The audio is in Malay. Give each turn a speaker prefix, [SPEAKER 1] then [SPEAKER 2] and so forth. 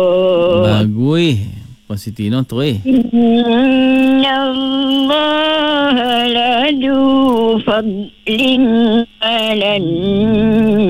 [SPEAKER 1] Bagus. Puan Siti no tu
[SPEAKER 2] Innallaha ladu fadlin 'alan